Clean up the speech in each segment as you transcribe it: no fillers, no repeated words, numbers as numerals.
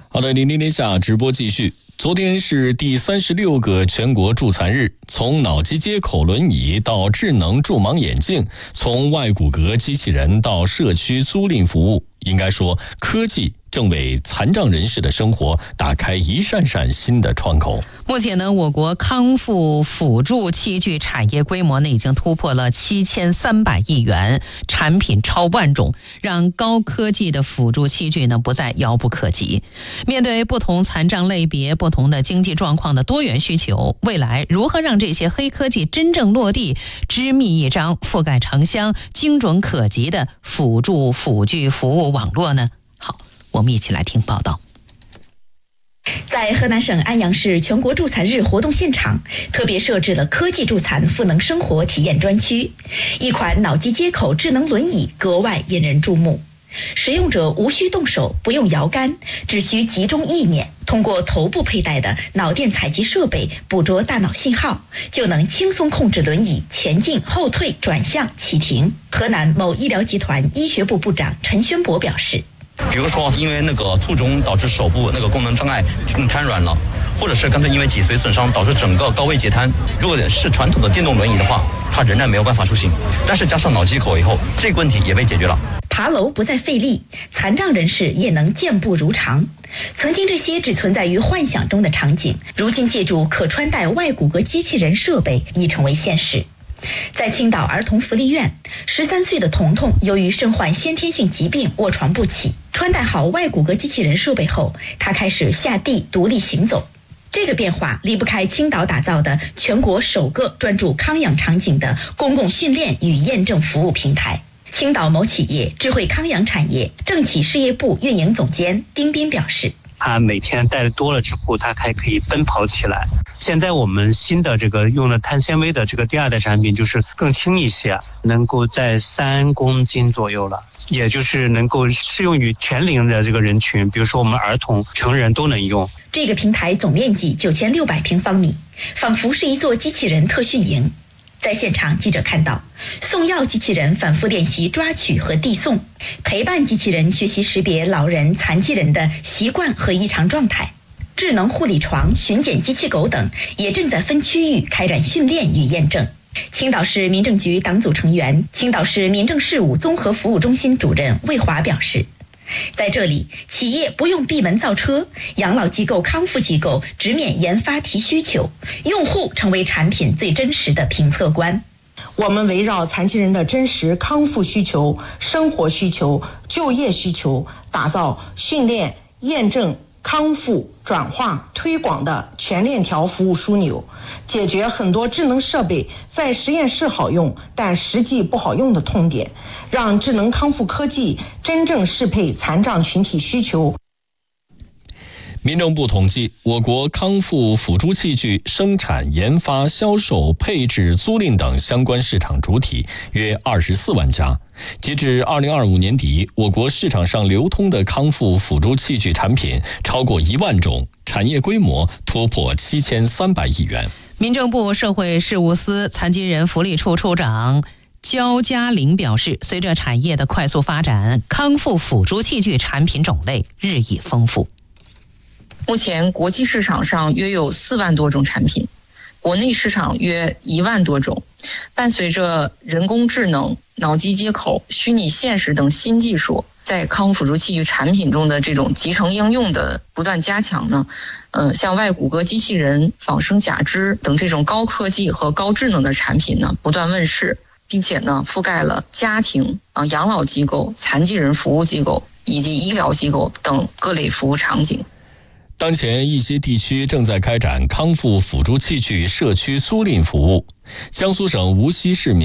好的，聆听天下直播继续。昨天是第36个全国助残日，从脑机接口轮椅到智能助盲眼镜，从外骨骼机器人到社区租赁服务，应该说科技正为残障人士的生活打开一扇扇新的窗口。 目前呢，我国康复辅助器具产业规模呢已经突破了7300亿元，产品超万种，让高科技的辅助器具呢不再遥不可及。面对不同残障类别、不同的经济状况的多元需求，未来如何让这些黑科技真正落地，织密一张覆盖城乡、精准可及的辅助辅具服务网络呢？好，我们一起来听报道。 在河南省安阳市全国助残日活动现场，特别设置了科技助残赋能生活体验专区，一款脑机接口智能轮椅格外引人注目。使用者无需动手，不用摇杆，只需集中意念，通过头部佩戴的脑电采集设备捕捉大脑信号，就能轻松控制轮椅前进、后退、转向、启停。河南某医疗集团医学部部长陈宣博表示， 比如说因为卒中导致手部功能障碍瘫软了，或者是干脆因为脊髓损伤导致整个高位截瘫，如果是传统的电动轮椅的话，它仍然没有办法出行，但是加上脑机口以后，这个问题也被解决了。 爬楼不再费力，残障人士也能健步如常。曾经这些只存在于幻想中的场景，如今借助可穿戴外骨骼机器人设备已成为现实。在青岛儿童福利院，13岁的彤彤由于身患先天性疾病卧床不起，穿戴好外骨骼机器人设备后，他开始下地独立行走。这个变化离不开青岛打造的全国首个专注康养场景的公共训练与验证服务平台。青岛某企业智慧康养产业政企事业部运营总监丁斌表示， 他每天戴的多了之后，他还可以奔跑起来。现在我们新的用了碳纤维的第二代产品，就是更轻一些，能够在3公斤左右了，也就是能够适用于全龄的人群，比如说我们儿童、成人都能用。 这个平台总面积9600平方米，仿佛是一座机器人特训营。在现场，记者看到送药机器人反复练习抓取和递送，陪伴机器人学习识别老人、残疾人的习惯和异常状态，智能护理床、巡检机器狗等也正在分区域开展训练与验证。青岛市民政局党组成员、青岛市民政事务综合服务中心主任魏华表示，在这里，企业不用闭门造车，养老机构、康复机构直面研发提需求，用户成为产品最真实的评测官。 我们围绕残疾人的真实康复需求、生活需求、就业需求，打造训练、验证、康复、转化、推广的全链条服务枢纽，解决很多智能设备在实验室好用，但实际不好用的痛点，让智能康复科技真正适配残障群体需求。 民政部统计，我国康复辅助器具生产、研发、销售、配置、租赁等相关市场主体约24万家。截至2025年底，我国市场上流通的康复辅助器具产品超过1万种，产业规模突破7300亿元。 民政部社会事务司残疾人福利处处长焦嘉玲表示，随着产业的快速发展，康复辅助器具产品种类日益丰富。 目前国际市场上约有4万多种产品，国内市场约1万多种。伴随着人工智能、脑机接口、虚拟现实等新技术在康复辅助器具产品中的这种集成应用的不断加强呢，像外骨骼机器人、仿生假肢等这种高科技和高智能的产品呢不断问世，并且呢覆盖了家庭、养老机构、残疾人服务机构以及医疗机构等各类服务场景。 当前一些地区正在开展康复辅助器具社区租赁服务。江苏省无锡市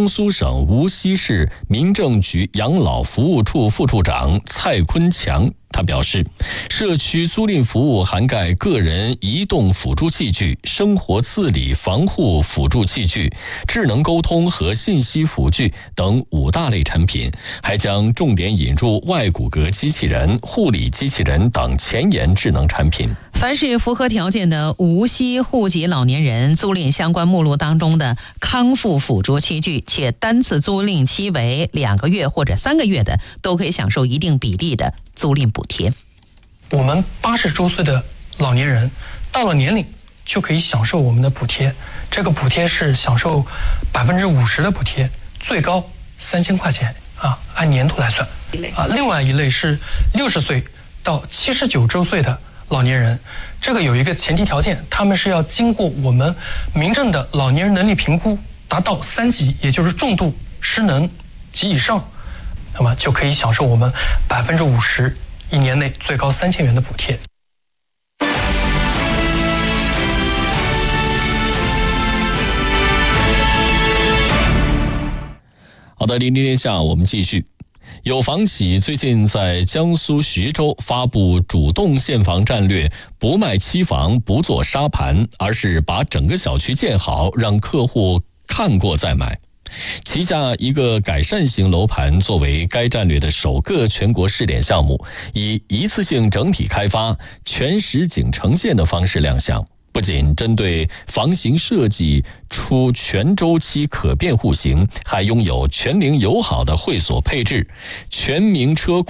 无锡市民政局养老服务处副处长蔡坤强他表示，社区租赁服务涵盖个人移动辅助器具、生活自理防护辅助器具、智能沟通和信息辅具等5大类产品，还将重点引入外骨骼机器人、护理机器人等前沿智能产品。 凡是符合条件的无息户籍老年人租赁相关目录当中的康复辅助器具，且单次租赁期为2个月或者3个月的，都可以享受一定比例的租赁补贴。 我们80周岁的老年人到了年龄就可以享受我们的补贴，这个补贴是享受50%的补贴，最高3000块钱按年度来算。另外一类是60岁到79周岁的老年人，这个有一个前提条件，他们是要经过我们民政的老年人能力评估达到3级，也就是重度失能及以上，那么就可以享受我们50%，一年内最高3000元的补贴。 好的，临天下我们继续。有房企最近在江苏徐州发布主动限房战略，不卖期房，不做沙盘，而是把整个小区建好，让客户看过再买。旗下一个改善型楼盘作为该战略的首个全国试点项目，以一次性整体开发、全实景呈现的方式亮相。不仅针对房型设计出全周期可变户型，还拥有全龄友好的会所配置、全名车